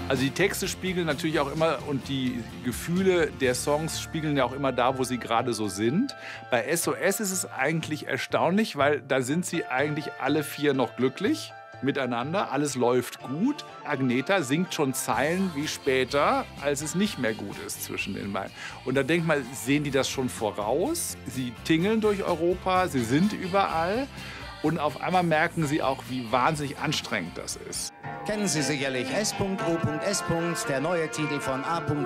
Also die Texte spiegeln natürlich auch immer und die Gefühle der Songs spiegeln ja auch immer da, wo sie gerade so sind. Bei SOS ist es eigentlich erstaunlich, weil da sind sie eigentlich alle vier noch glücklich miteinander, alles läuft gut. Agneta singt schon Zeilen wie später, als es nicht mehr gut ist zwischen den beiden. Und da denkt man, sehen die das schon voraus? Sie tingeln durch Europa, sie sind überall. Und auf einmal merken sie auch, wie wahnsinnig anstrengend das ist. Kennen Sie sicherlich S.O.S., der neue Titel von A.